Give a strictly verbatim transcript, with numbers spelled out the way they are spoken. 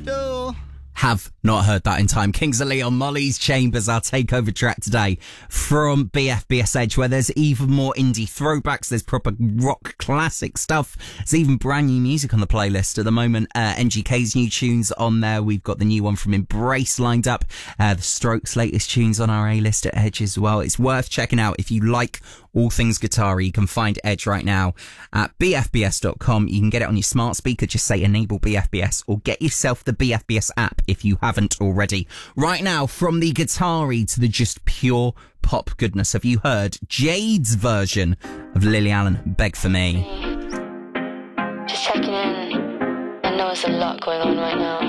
door. Have not heard that in time. Kings of Leon, Molly's Chambers, our takeover track today from B F B S Edge, where there's even more indie throwbacks. There's proper rock classic stuff. There's even brand new music on the playlist at the moment. Uh, N G K's new tunes on there. We've got the new one from Embrace lined up. Uh, the Strokes' latest tunes on our A-list at Edge as well. It's worth checking out if you like all things guitar. You can find Edge right now at b f b s dot com. You can get it on your smart speaker. Just say enable B F B S or get yourself the B F B S app if you haven't already. Right now, from the guitar-y to the just pure pop goodness, have you heard Jade's version of Lily Allen, Beg For Me? Just checking in. I know there's a lot going on right now.